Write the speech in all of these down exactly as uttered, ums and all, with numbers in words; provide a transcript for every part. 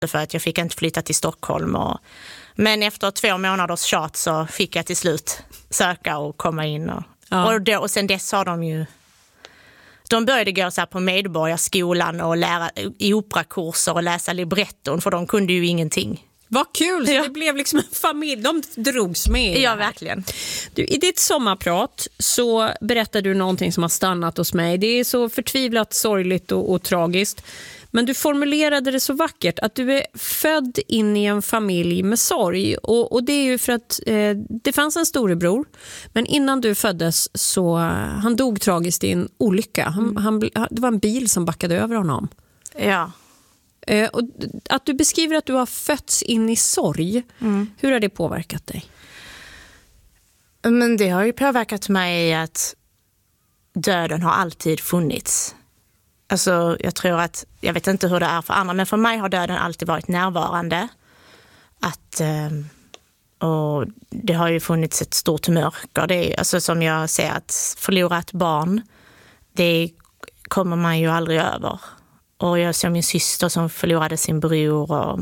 för att jag fick inte flytta till Stockholm. Och, men efter två månaders tjat så fick jag till slut söka och komma in. Och, ja. och, då, och sen dess har de ju... De började gå så här på Medborgarskolan och lära i operakurser och läsa libretton, för de kunde ju ingenting. Vad kul, så ja. det blev liksom en familj, de drogs med. Ja, verkligen. Du, i ditt sommarprat så berättar du någonting som har stannat hos mig. Det är så förtvivlat, sorgligt och, och tragiskt. Men du formulerade det så vackert, att du är född in i en familj med sorg. Och, och det är ju för att eh, det fanns en storebror, men innan du föddes så han dog tragiskt i en olycka. Han, mm. han, det var en bil som backade över honom. Ja. Eh, och att du beskriver att du har fötts in i sorg, mm. hur har det påverkat dig? Men det har ju påverkat mig i att döden har alltid funnits. Alltså jag tror att, jag vet inte hur det är för andra, men för mig har döden alltid varit närvarande. Att, och det har ju funnits ett stort mörker. Det är, alltså som jag ser, att förlora ett barn, det kommer man ju aldrig över. Och jag såg min syster som förlorade sin bror. Och,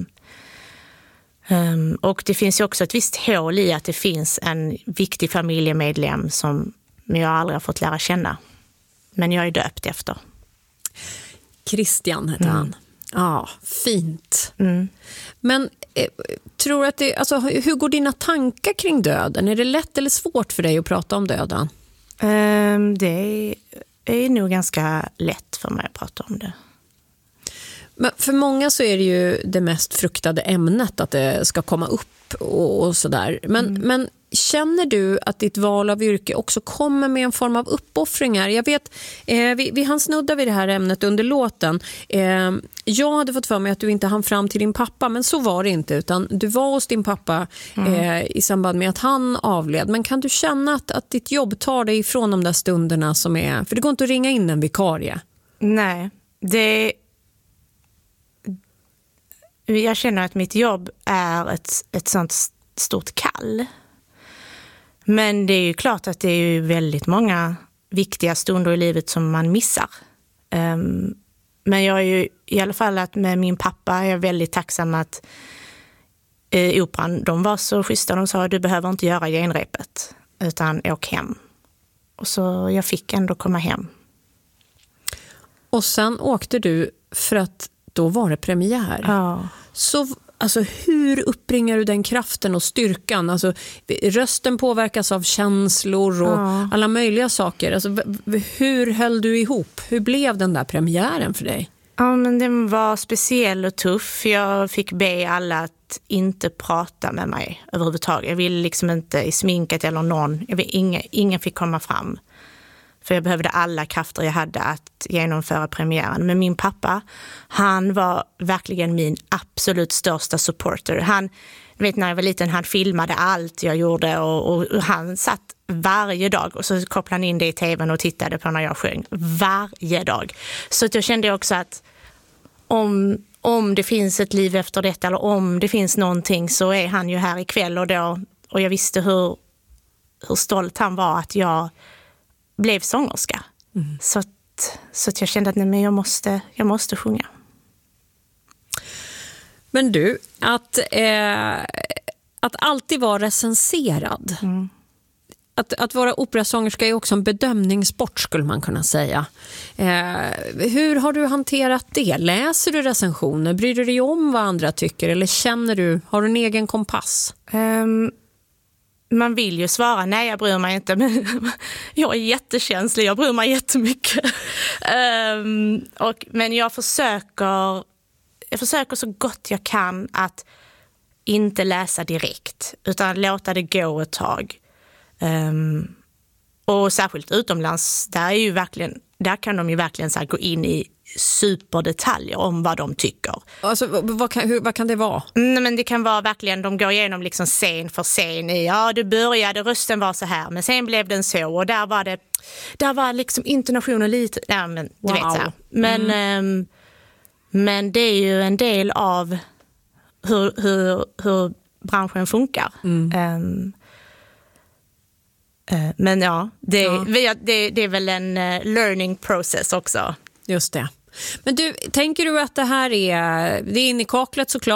och det finns ju också ett visst hål i att det finns en viktig familjemedlem som jag aldrig har fått lära känna. Men jag är döpt efter. Christian heter mm. han. Ja, fint. Mm. Men eh, tror att det, alltså, hur går dina tankar kring döden? Är det lätt eller svårt för dig att prata om döden? Um, det är, är nog ganska lätt för mig att prata om det. Men för många så är det ju det mest fruktade ämnet att det ska komma upp och, och sådär. Men, mm. men känner du att ditt val av yrke också kommer med en form av uppoffringar? Jag vet, eh, vi, vi hann snudda vid det här ämnet under låten. Eh, jag hade fått för mig att du inte hann fram till din pappa, men så var det inte, utan du var hos din pappa mm. eh, i samband med att han avled. Men kan du känna att, att ditt jobb tar dig ifrån de där stunderna som är... För det går inte att ringa in en vikarie. Nej, det... Jag känner att mitt jobb är ett, ett sånt stort kall. Men det är ju klart att det är ju väldigt många viktiga stunder i livet som man missar. Um, men jag är ju i alla fall att med min pappa är jag väldigt tacksam att eh, operan, de var så schyssta. De sa, du behöver inte göra genrepet utan åk hem. Och så jag fick ändå komma hem. Och sen åkte du för att då var det premiär. Ja. Så alltså, hur uppbringar du den kraften och styrkan? Alltså, rösten påverkas av känslor och ja. alla möjliga saker. Alltså, hur höll du ihop? Hur blev den där premiären för dig? Ja, men den var speciell och tuff. Jag fick be alla att inte prata med mig överhuvudtaget. Jag ville liksom inte i sminket eller någon. Jag vill, ingen, ingen fick komma fram. För jag behövde alla krafter jag hade att genomföra premiären. Men min pappa, han var verkligen min absolut största supporter. Han, vet när jag var liten, han filmade allt jag gjorde. Och, och han satt varje dag och så kopplade han in det i tvn och tittade på när jag sjöng. Varje dag. Så att jag kände också att om, om det finns ett liv efter detta eller om det finns någonting så är han ju här ikväll. Och, då, och jag visste hur, hur stolt han var att jag blev sångerska. Mm. Så, att, så att jag kände att nej, men jag, måste, jag måste sjunga. Men du, att, eh, att alltid vara recenserad. Mm. Att, att vara operasångerska är också en bedömningssport, skulle man kunna säga. Eh, hur har du hanterat det? Läser du recensioner? Bryr du dig om vad andra tycker? Eller känner du, har du en egen kompass? Um... Man vill ju svara, nej jag bryr mig inte, men jag är jättekänslig, jag bryr mig jättemycket. um, och, men jag försöker, jag försöker så gott jag kan att inte läsa direkt, utan låta det gå ett tag. Um, och särskilt utomlands, där, är ju verkligen, där kan de ju verkligen så här gå in i superdetaljer om vad de tycker. Alltså, vad, kan, hur, vad kan det vara? Nej, men det kan vara verkligen, de går igenom liksom scen för scen i, ja det började, rösten var så här, men sen blev den så och där var det, där var liksom intonationen lite, nej men du wow. vet så här. Men, mm. um, men det är ju en del av hur, hur, hur branschen funkar. Mm. Um, uh, men ja det, ja. Vi, det, det är väl en uh, learning process också. Just det. Men du, tänker du att det här är, det är in i kaklet såklart?